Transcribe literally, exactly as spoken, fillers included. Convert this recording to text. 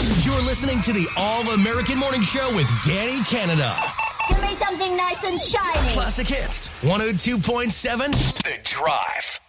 You're listening to the All-American Morning Show with Danny Canada. Give me something nice and shiny. Classic Hits, one oh two point seven, The Drive.